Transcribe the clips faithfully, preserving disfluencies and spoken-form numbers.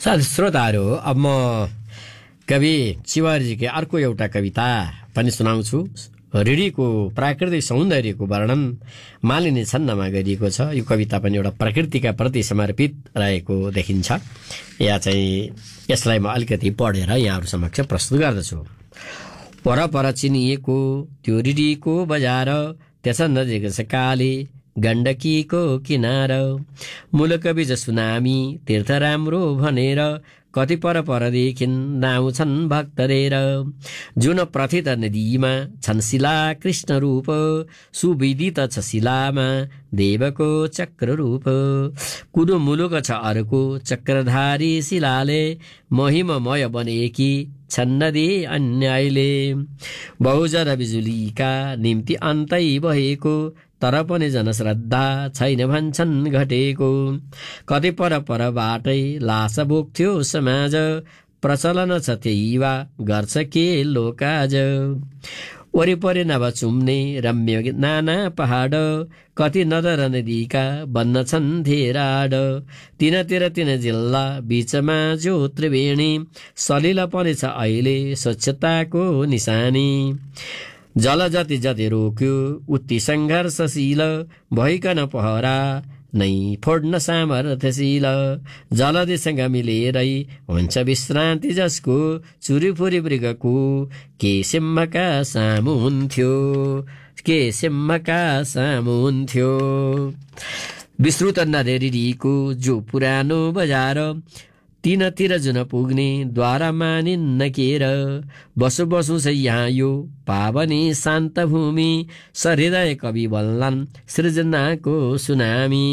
साथी श्रोताहरू, अब म कवि चिवारीजीकै अर्को एउटा कविता पनि सुनाउँछु। ऋषिको प्राकृतिक सौन्दर्यको वर्णन मालिनी छन्दमा गरिएको छ। यो कविता पनि एउटा प्रकृतिका प्रति समर्पित रहेको देखिन्छ। या चाहिँ यसलाई म अलिकति पढेर यहाँहरू समक्ष प्रस्तुत गर्दछु। परपर चिनिएको त्यो ऋषिको बजार, त्यस नजिक छ काली गण्डकीको किनार। मुलक बीज सुनामी तीर्थ राम्रो भनेर, कति पर परदेखिन् नाउँछन् भक्तरेर। जुन प्रथित नदीमा छन् शिला कृष्ण रूप, सुविदित छ शिलामा देवको चक्र रूप। कुनो मुलुक छ अर्को चक्रधारी शिलाले, महिममय बनेकी छन् नदी अन्यायले। बहुजर बिजुलीका निम्ति अन्तै भएको, तर पनि जनश्रद्धा छैन भन्छन् घटेको। कति पर परबाटै लास बोक्थ्यो समाज, प्रचलन छ त्यही वा गर्छ के लोकाज। वरिपरि नभ चुम्ने रम्य नाना पहाड, कति नदर नदीका बन्न छन् धेराड। तिनतिर तीन जिल्ला बीचमा जो त्रिवेणी, सलिल पनि छ अहिले स्वच्छताको निशानी। जल जति जति रोक्यो उति सङ्घर्षशील, भइकन पहरा नै फोड्न सामर्थ्यशील। जलदिसँग मिलेरै हुन्छ विश्रान्ति जसको, चुरीफुरी मृगको के सिंहका सामु हुन्थ्यो, के सिंहका सामु हुन्थ्यो। विस्तृत नदेरीको जो पुरानो बजार, तीनतिर जुन पुग्ने द्वारा मानिन्न केर। बसु बसु छ यहाँ यो पावनी शान्त भूमि, सहृदय कवि बल्लान् सृजनाको सुनामी।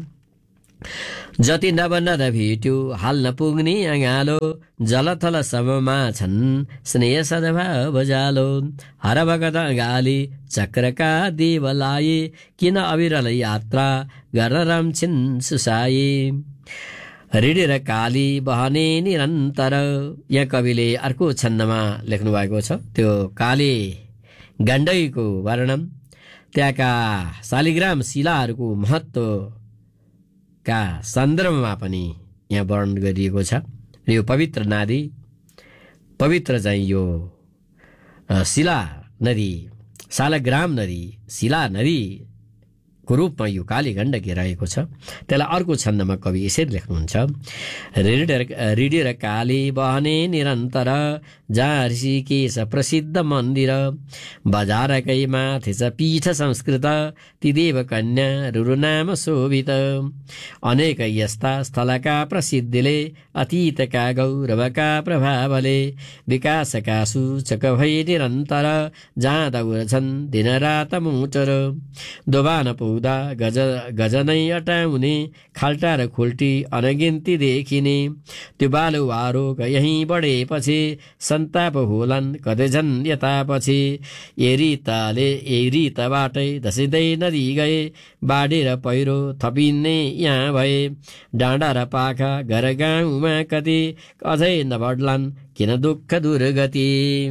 जति नव नद भेट्यो हाल्न पुग्ने अँगालो, जलथल सबमा छन् स्नेह सद्भाव जालो। हर भगत अँगाली चक्रका देवलाए, किन अविरल यात्रा गर्न रम्छिन् सुसाए। ऋषि र काली बहने निरन्तर, यहाँ कविले अर्को छन्दमा लेख्नु भएको छ। त्यो काली गण्डकीको वर्णन, त्यहाँका शालिग्राम शिलाहरूको महत्त्वका सन्दर्भमा पनि यहाँ वर्णन गरिएको छ। यो पवित्र नदी, पवित्र चाहिँ यो शिला नदी, शालग्राम नदी, शिला नदी को रूपमा यो काली गण्डकी रहेको छ। त्यसलाई अर्को छन्दमा कवि यसरी लेख्नुहुन्छ। ऋषि र काली बहने निरन्तर, जहाँ ऋषिकेश प्रसिद्ध मन्दिर। बजारकै माथि छ पीठ संस्कृत, ती देव कन्या रुरु नाम शोभित। अनेक यस्ता स्थलका प्रसिद्धिले, अतीतका गौरवका प्रभावले, विकासका सूचक भई निरन्तर, जहाँ दौडछन् दिनरात मुचर। दोभान पुग्दा गज गजनै अटाउने, खाल्टा र खुल्टी अनगिन्ती देखिने। त्यो बालुवारो यहीँ बढेपछि, सन्ताप होलान् कतै झन् यतापछि। एरिताले एरितबाटै धसिँदै नदी गए, बाढी र पहिरो थपिने यहाँ भए। डाँडा र पाखा घर गाउँमा कति, अझै नबढ्लान् किन दुःख दुर्गति।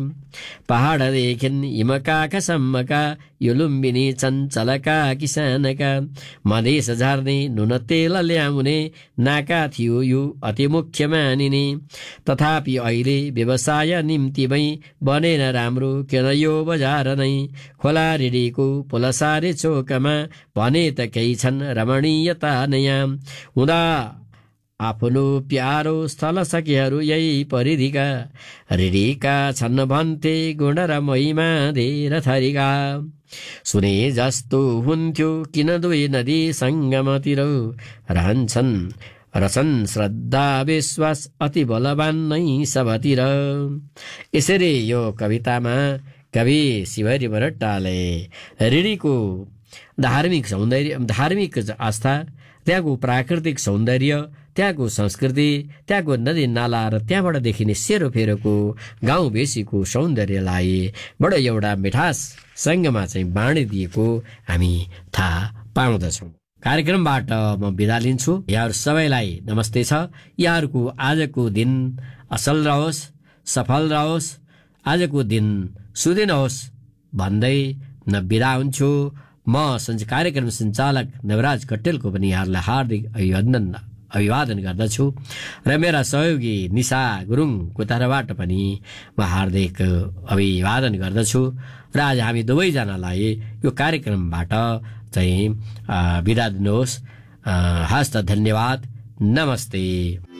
पहाडदेखिन् हिमकाखसम्मका, यो लुम्बिनी चञ्चलका किसानका। मधेस झार्ने नुन तेल ल्याउने, नाका थियो यो अति मुख्य मानिने। तथापि अहिले व्यवसाय निम्तिमै बनेन राम्रो किन यो बजार नै। खोला ऋषिको पुलसारे चोकमा, भने त केही छन् रमणीयता नयाँ। हुँदा आफ्नो प्यारो स्थल सखीहरू यही परिधिका, ऋषिका छन् भन्थे गुण र महिमा धेर थरीका। सुने जस्तो हुन्थ्यो किन दुई नदी सङ्गमतिर, रहन्छन् रचन श्रद्धा विश्वास अति बलवान नै सबतिर। यसरी यो कवितामा कवि शिवहरि बरट्टाले ऋषिको धार्मिक सौन्दर्य, धार्मिक आस्था, त्यहाँको प्राकृतिक सौन्दर्य, त्यहाँको संस्कृति, त्यहाँको नदी नाला र त्यहाँबाट देखिने सेरोफेरोको गाउँ बेसीको सौन्दर्यलाई बडो एउटा मिठाससँगमा चाहिँ बाँडिदिएको हामी थाहा पाउँदछौँ। कार्यक्रमबाट म बिदा लिन्छु। यहाँहरू सबैलाई नमस्ते छ। यहाँहरूको आजको दिन असल रहोस्, सफल रहोस्, आजको दिन सुदिन होस् भन्दै न बिदा हुन्छु। म कार्यक्रम सञ्चालक नवराज कट्टेलको पनि यहाँहरूलाई हार्दिक अभिनन्दन अभिवादन गर्दछु र मेरा सहयोगी निशा गुरुङको तर्फबाट पनि म हार्दिक अभिवादन गर्दछु र आज हामी दुवैजनालाई यो कार्यक्रमबाट चाहिँ बिदा दिनुहोस्। हस्त धन्यवाद, नमस्ते।